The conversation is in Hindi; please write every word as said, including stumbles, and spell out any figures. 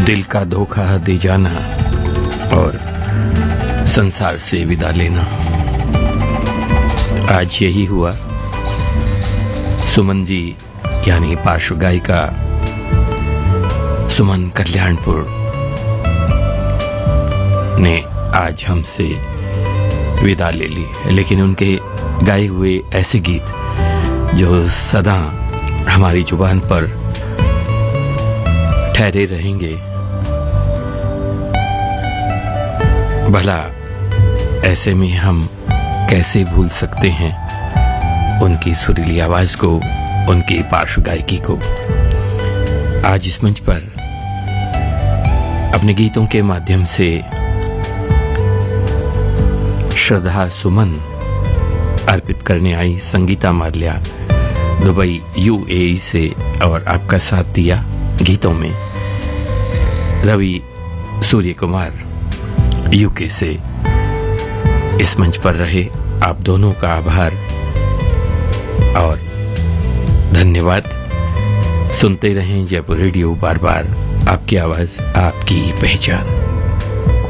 दिल का धोखा दे जाना और संसार से विदा लेना। आज यही हुआ। सुमन जी यानी पार्श्व गायिका सुमन कल्याणपुर ने आज हमसे विदा ले ली, लेकिन उनके गाए हुए ऐसे गीत जो सदा हमारी जुबान पर ठहरे रहेंगे। भला ऐसे में हम कैसे भूल सकते हैं उनकी सुरीली आवाज को, उनकी पार्श्व गायकी को। आज इस मंच पर अपने गीतों के माध्यम से श्रद्धा सुमन अर्पित करने आई संगीता माल्या दुबई यूएई से, और आपका साथ दिया गीतों में रवि सूर्य कुमार यूके से। इस मंच पर रहे आप दोनों का आभार और धन्यवाद। सुनते रहें जयपुर रेडियो, बार बार आपकी आवाज, आपकी पहचान।